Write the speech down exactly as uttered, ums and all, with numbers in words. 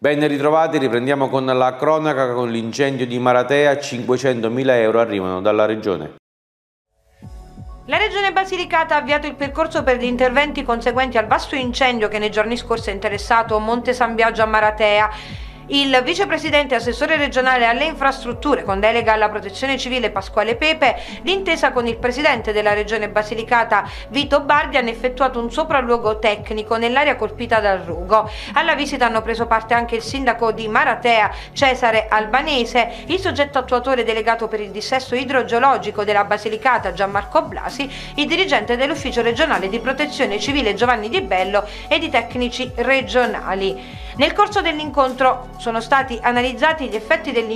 Ben ritrovati, riprendiamo con la cronaca con l'incendio di Maratea, cinquecentomila euro arrivano dalla Regione. La Regione Basilicata ha avviato il percorso per gli interventi conseguenti al vasto incendio che nei giorni scorsi ha interessato Monte San Biagio a Maratea. Il vicepresidente e assessore regionale alle infrastrutture con delega alla protezione civile Pasquale Pepe, d'intesa con il presidente della regione Basilicata Vito Bardi, hanno effettuato un sopralluogo tecnico nell'area colpita dal rogo. Alla visita hanno preso parte anche il sindaco di Maratea Cesare Albanese, il soggetto attuatore delegato per il dissesto idrogeologico della Basilicata Gianmarco Blasi, il dirigente dell'ufficio regionale di protezione civile Giovanni Di Bello ed i tecnici regionali. Nel corso dell'incontro sono stati analizzati gli effetti dell'incendio